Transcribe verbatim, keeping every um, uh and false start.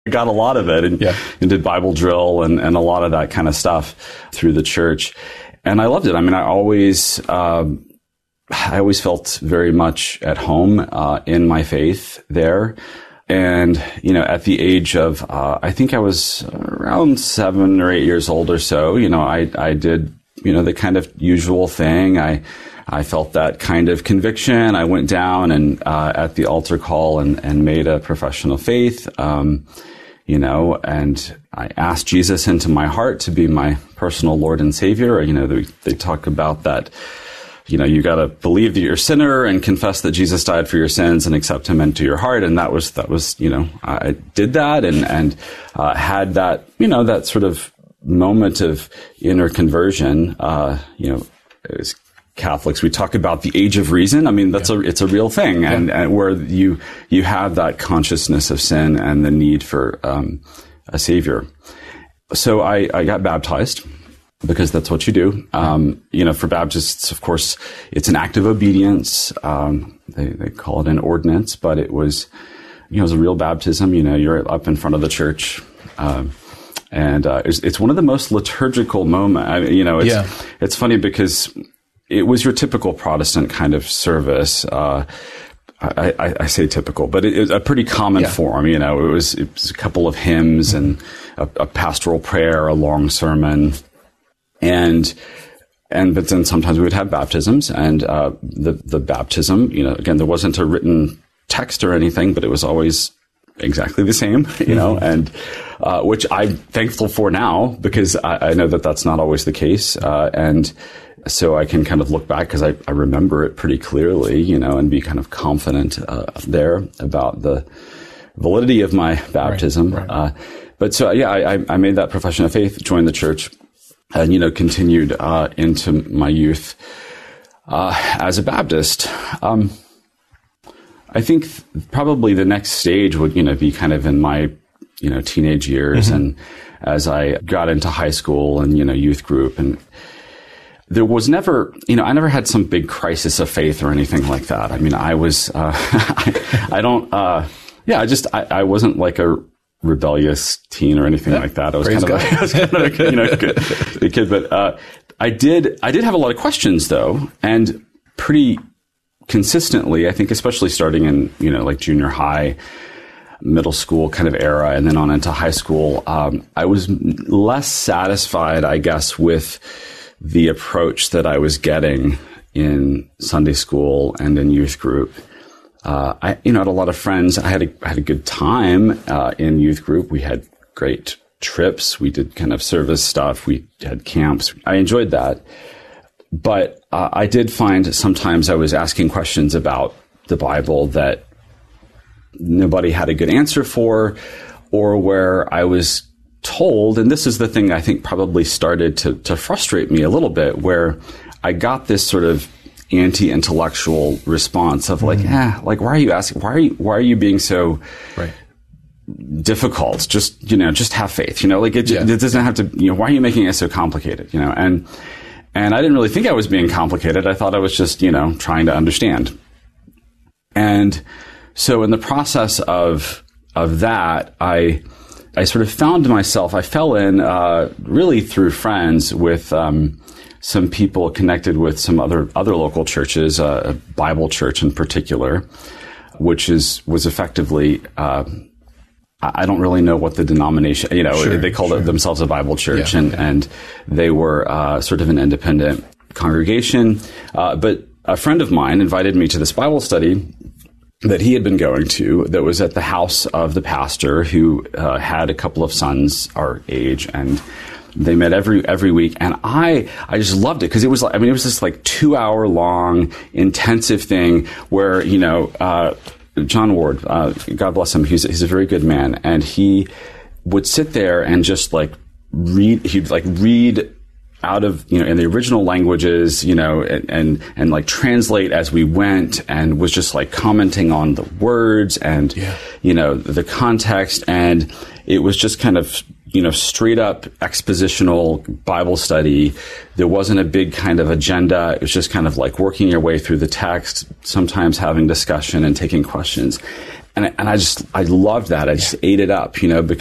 got a lot of it and, yeah. and did Bible drill and, and a lot of that kind of stuff through the church. And I loved it. I mean, I always, um, I always felt very much at home, uh, in my faith there. And, you know, at the age of, uh, I think I was around seven or eight years old or so, you know, I, I did, you know, the kind of usual thing. I, I felt that kind of conviction. I went down and, uh, at the altar call and, and made a profession of faith, um, you know, and I asked Jesus into my heart to be my personal Lord and Savior. You know, they, they talk about that. You know, you got to believe that you're a sinner and confess that Jesus died for your sins and accept him into your heart. And that was, that was, you know, I did that and, and, uh, had that, you know, that sort of moment of inner conversion. Uh, you know, as Catholics, we talk about the age of reason. I mean, that's yeah. a, it's a real thing. And, yeah. and where you, you have that consciousness of sin and the need for, um, a savior. So I, I got baptized. Because that's what you do. Um, you know, for Baptists, of course, it's an act of obedience. Um, they, they call it an ordinance, but it was, you know, it was a real baptism. You know, you're up in front of the church. Um, and, uh, it's, it's one of the most liturgical moments. I, you know, it's, yeah. it's funny because it was your typical Protestant kind of service. Uh, I, I, I say typical, but it was a pretty common yeah. form. You know, it was, it was a couple of hymns mm-hmm. and a, a pastoral prayer, a long sermon. And, and, but then sometimes we would have baptisms and, uh, the, the baptism, you know, again, there wasn't a written text or anything, but it was always exactly the same, you know, mm-hmm. and, uh, which I'm thankful for now because I, I know that that's not always the case. Uh, and so I can kind of look back because I, I remember it pretty clearly, you know, and be kind of confident, uh, there about the validity of my baptism. Right, right. Uh, but so, yeah, I, I made that profession of faith, joined the church. And, you know, continued, uh, into my youth, uh, as a Baptist. Um, I think th- probably the next stage would, you know, be kind of in my, you know, teenage years. Mm-hmm. And as I got into high school and, you know, youth group and there was never, you know, I never had some big crisis of faith or anything like that. I mean, I was, uh, I, I don't, uh, yeah, I just, I, I wasn't like a, rebellious teen or anything yeah, like that. I was kind of, a, I was kind of a, you know, good, good kid, but, uh, I did, I did have a lot of questions though, and pretty consistently, I think, especially starting in, you know, like junior high, middle school kind of era, and then on into high school, um, I was less satisfied, I guess, with the approach that I was getting in Sunday school and in youth group. Uh, I, you know, had a lot of friends. I had a, I had a good time, uh, in youth group. We had great trips. We did kind of service stuff. We had camps. I enjoyed that. But, uh, I did find sometimes I was asking questions about the Bible that nobody had a good answer for, or where I was told, and this is the thing I think probably started to, to frustrate me a little bit, where I got this sort of anti-intellectual response of like, mm. eh, like, why are you asking, why are you, why are you being so right. difficult? Just, you know, just have faith, you know, like it, yeah. it doesn't have to, you know, why are you making it so complicated, you know? And, and I didn't really think I was being complicated. I thought I was just, you know, trying to understand. And so in the process of, of that, I, I sort of found myself, I fell in, uh, really through friends with, um, some people connected with some other other local churches, uh, a Bible church in particular, which is was effectively, uh, I don't really know what the denomination, you know, sure, they called sure. it themselves a Bible church, yeah, and, yeah. and they were uh, sort of an independent congregation. Uh, but a friend of mine invited me to this Bible study that he had been going to that was at the house of the pastor who uh, had a couple of sons our age, and they met every every week, and I I just loved it because it was like, I mean, it was this like two hour long intensive thing where, you know, uh, John Ward, uh, God bless him, he's he's a very good man, and he would sit there and just like read, he'd like read out of, you know, in the original languages, you know, and, and, and like translate as we went, and was just like commenting on the words and, yeah. you know, the context. And it was just kind of, you know, straight up expositional Bible study. There wasn't a big kind of agenda. It was just kind of like working your way through the text, sometimes having discussion and taking questions. And, and I just, I loved that. I just yeah. ate it up, you know, because